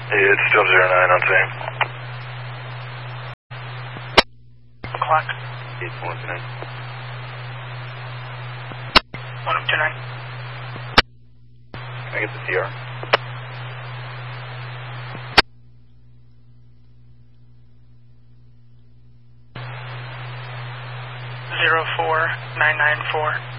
It's still 09 on same. Clock. 8129. 1029. Can I get the CR? Zero 4 994.